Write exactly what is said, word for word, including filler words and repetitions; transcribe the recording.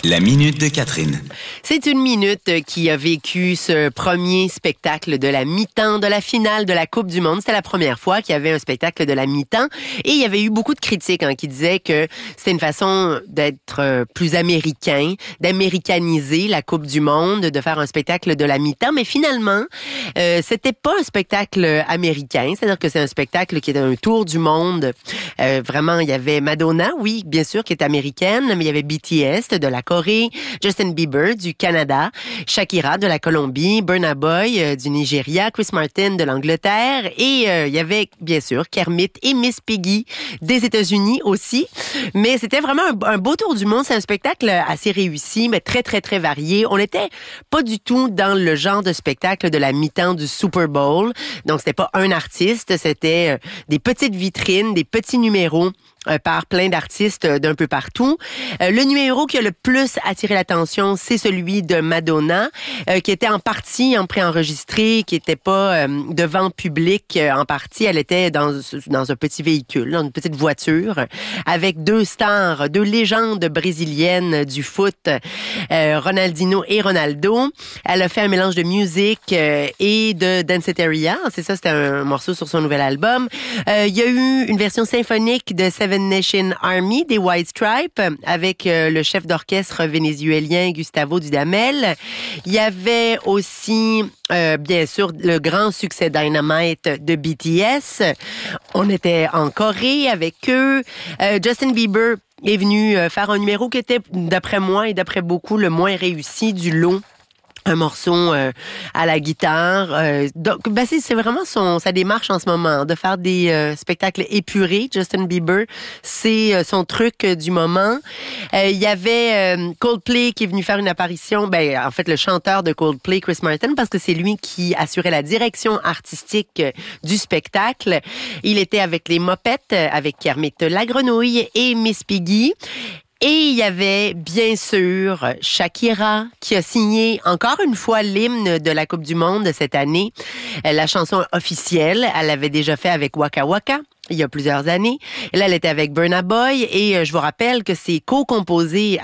La minute de Catherine. C'est une minute qui a vécu ce premier spectacle de la mi-temps de la finale de la Coupe du Monde. C'était la première fois qu'il y avait un spectacle de la mi-temps et il y avait eu beaucoup de critiques hein, qui disaient que c'était une façon d'être euh, plus américain, d'américaniser la Coupe du Monde, de faire un spectacle de la mi-temps. Mais finalement, euh, c'était pas un spectacle américain, c'est-à-dire que c'est un spectacle qui était un tour du monde. Euh, vraiment, il y avait Madonna, oui, bien sûr, qui est américaine, mais il y avait B T S de la Corée, Justin Bieber du Canada, Shakira de la Colombie, Burna Boy euh, du Nigeria, Chris Martin de l'Angleterre et euh, il y avait bien sûr Kermit et Miss Piggy des États-Unis aussi. Mais c'était vraiment un, un beau tour du monde. C'est un spectacle assez réussi, mais très très très varié. On n'était pas du tout dans le genre de spectacle de la mi-temps du Super Bowl. Donc c'était pas un artiste, c'était euh, des petites vitrines, des petits numéros Euh, par plein d'artistes euh, d'un peu partout. Euh, le numéro qui a le plus attiré l'attention, c'est celui de Madonna, euh, qui était en partie en préenregistré, qui était pas euh, devant public euh, en partie. Elle était dans, dans un petit véhicule, dans une petite voiture, avec deux stars, deux légendes brésiliennes du foot, euh, Ronaldinho et Ronaldo. Elle a fait un mélange de musique euh, et de Danceteria. C'est ça, c'était un morceau sur son nouvel album. Euh, il y a eu une version symphonique de Seven Nation Army des White Stripes avec euh, le chef d'orchestre vénézuélien Gustavo Dudamel. Il y avait aussi, euh, bien sûr, le grand succès Dynamite de B T S. On était en Corée avec eux. Euh, Justin Bieber est venu euh, faire un numéro qui était, d'après moi et d'après beaucoup, le moins réussi du lot. Un morceau euh, à la guitare. Euh, donc, ben c'est, c'est vraiment son sa démarche en ce moment, de faire des euh, spectacles épurés. Justin Bieber, c'est euh, son truc euh, du moment. Euh, il y avait euh, Coldplay qui est venu faire une apparition. Ben, en fait, le chanteur de Coldplay, Chris Martin, parce que c'est lui qui assurait la direction artistique euh, du spectacle. Il était avec les Mopettes, avec Kermit la Grenouille et Miss Piggy. Et il y avait, bien sûr, Shakira, qui a signé encore une fois l'hymne de la Coupe du Monde cette année. La chanson officielle, elle l'avait déjà fait avec Waka Waka il y a plusieurs années. Et là, elle était avec Burna Boy et euh, je vous rappelle que c'est co-composé